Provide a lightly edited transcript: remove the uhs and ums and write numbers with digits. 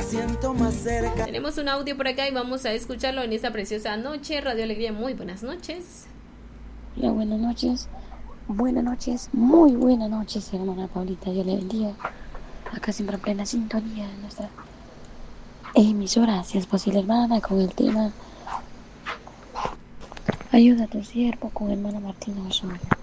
siento más cerca. Tenemos un audio por acá y vamos a escucharlo en esta preciosa noche. Radio Alegría, muy buenas noches. Hola, buenas noches. Buenas noches, muy buenas noches, hermana Paulita. Dios le bendiga. Acá siempre en plena sintonía de nuestra emisora, si es posible, hermana, con el tema Ayuda a tu siervo con hermana Martina Osorio.